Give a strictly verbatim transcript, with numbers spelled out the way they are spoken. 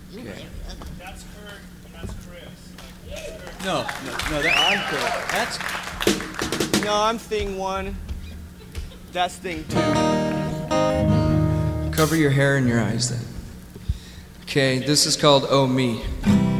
Okay. That's Kurt, and that's Chris. Like, that's Kurt. No, no, no. That, I'm Kurt. that's No, I'm thing one. That's thing two. Cover your hair and your eyes then. Okay, this is called Oh Me.